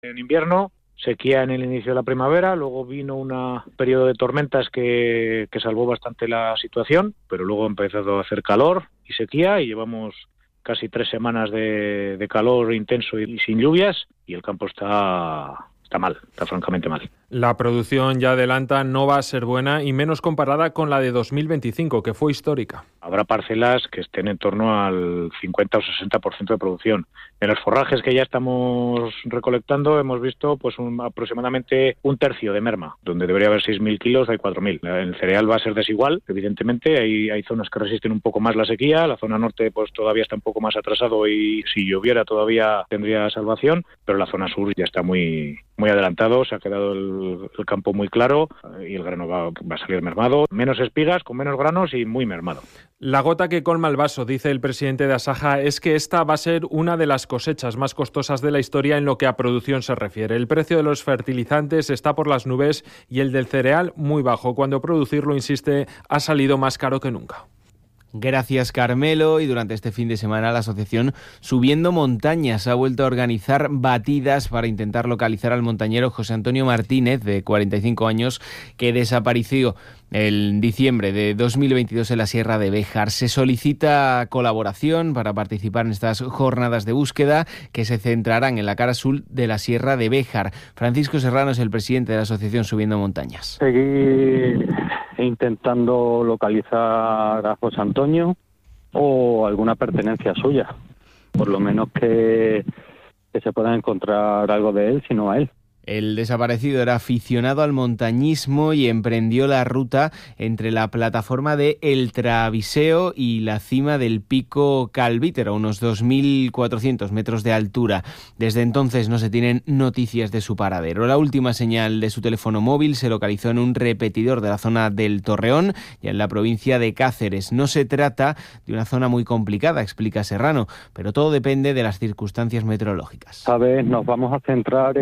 En invierno, sequía en el inicio de la primavera, luego vino un periodo de tormentas que salvó bastante la situación, pero luego ha empezado a hacer calor y sequía y llevamos casi 3 semanas de calor intenso y sin lluvias y el campo está mal, está francamente mal. La producción, ya adelanta, no va a ser buena y menos comparada con la de 2025, que fue histórica. Habrá parcelas que estén en torno al 50 o 60% de producción. En los forrajes que ya estamos recolectando hemos visto aproximadamente un tercio de merma. Donde debería haber 6.000 kilos hay 4.000. El cereal va a ser desigual, evidentemente. Hay zonas que resisten un poco más la sequía. La zona norte todavía está un poco más atrasado y si lloviera todavía tendría salvación. Pero la zona sur ya está muy adelantado. Se ha quedado el campo muy claro y el grano va a salir mermado. Menos espigas, con menos granos y muy mermado. La gota que colma el vaso, dice el presidente de Asaja, es que esta va a ser una de las cosechas más costosas de la historia en lo que a producción se refiere. El precio de los fertilizantes está por las nubes y el del cereal muy bajo, cuando producirlo, insiste, ha salido más caro que nunca. Gracias, Carmelo. Y durante este fin de semana la asociación Subiendo Montañas ha vuelto a organizar batidas para intentar localizar al montañero José Antonio Martínez, de 45 años, que desapareció en diciembre de 2022 en la Sierra de Béjar. Se solicita colaboración para participar en estas jornadas de búsqueda que se centrarán en la cara sur de la Sierra de Béjar. Francisco Serrano es el presidente de la asociación Subiendo Montañas. Seguir intentando localizar a José Antonio o alguna pertenencia suya, por lo menos que se pueda encontrar algo de él, sino a él. El desaparecido era aficionado al montañismo y emprendió la ruta entre la plataforma de El Traviseo y la cima del Pico Calvítero, unos 2.400 metros de altura. Desde entonces no se tienen noticias de su paradero. La última señal de su teléfono móvil se localizó en un repetidor de la zona del Torreón, ya en la provincia de Cáceres. No se trata de una zona muy complicada, explica Serrano, pero todo depende de las circunstancias meteorológicas. A ver, nos vamos a centrar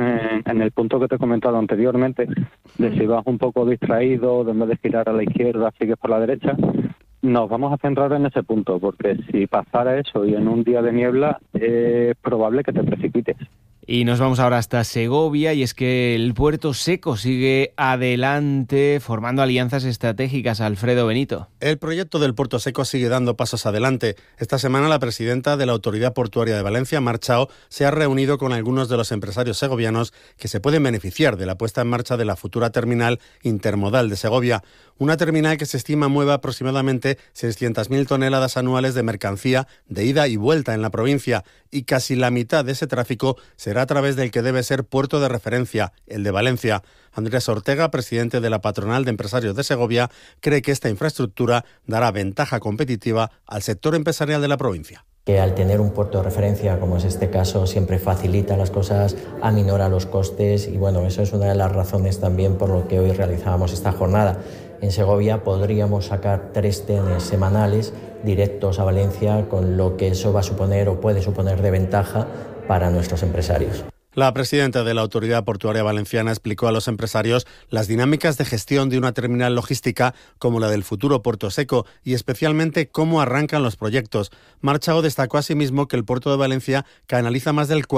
en el punto que te he comentado anteriormente, de si vas un poco distraído, de en vez de girar a la izquierda, sigues por la derecha. Nos vamos a centrar en ese punto, porque si pasara eso y en un día de niebla, es probable que te precipites. Y nos vamos ahora hasta Segovia, y es que el Puerto Seco sigue adelante formando alianzas estratégicas. Alfredo Benito. El proyecto del Puerto Seco sigue dando pasos adelante. Esta semana la presidenta de la Autoridad Portuaria de Valencia, Mar Chao, se ha reunido con algunos de los empresarios segovianos que se pueden beneficiar de la puesta en marcha de la futura terminal intermodal de Segovia. Una terminal que se estima mueve aproximadamente 600.000 toneladas anuales de mercancía de ida y vuelta en la provincia, y casi la mitad de ese tráfico será a través del que debe ser puerto de referencia, el de Valencia. Andrés Ortega, presidente de la Patronal de Empresarios de Segovia, cree que esta infraestructura dará ventaja competitiva al sector empresarial de la provincia. Que al tener un puerto de referencia, como es este caso, siempre facilita las cosas, aminora los costes y bueno, eso es una de las razones también por lo que hoy realizábamos esta jornada. En Segovia podríamos sacar 3 trenes semanales directos a Valencia, con lo que eso va a suponer o puede suponer de ventaja para nuestros empresarios. La presidenta de la Autoridad Portuaria Valenciana explicó a los empresarios las dinámicas de gestión de una terminal logística como la del futuro Puerto Seco y especialmente cómo arrancan los proyectos. Mar Chao destacó asimismo que el Puerto de Valencia canaliza más del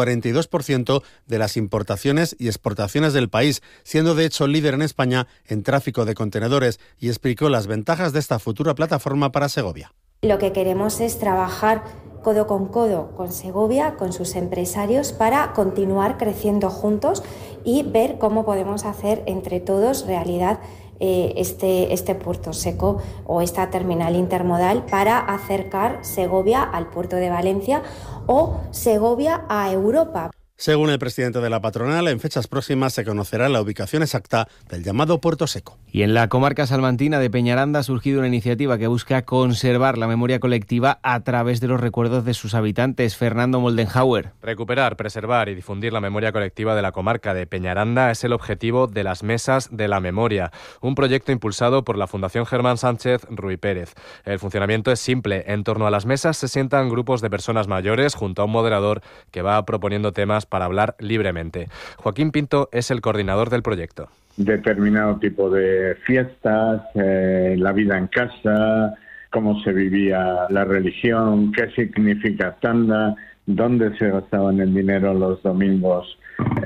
42% de las importaciones y exportaciones del país, siendo de hecho líder en España en tráfico de contenedores, y explicó las ventajas de esta futura plataforma para Segovia. Lo que queremos es trabajar codo con Segovia, con sus empresarios, para continuar creciendo juntos y ver cómo podemos hacer entre todos realidad este puerto seco o esta terminal intermodal para acercar Segovia al puerto de Valencia o Segovia a Europa. Según el presidente de la patronal, en fechas próximas se conocerá la ubicación exacta del llamado Puerto Seco. Y en la comarca salmantina de Peñaranda ha surgido una iniciativa que busca conservar la memoria colectiva a través de los recuerdos de sus habitantes. Fernando Moldenhauer. Recuperar, preservar y difundir la memoria colectiva de la comarca de Peñaranda es el objetivo de las Mesas de la Memoria, un proyecto impulsado por la Fundación Germán Sánchez Ruy Pérez. El funcionamiento es simple. En torno a las mesas se sientan grupos de personas mayores junto a un moderador que va proponiendo temas para hablar libremente. Joaquín Pinto es el coordinador del proyecto. Determinado tipo de fiestas, la vida en casa, cómo se vivía la religión, qué significa tanda, dónde se gastaban el dinero los domingos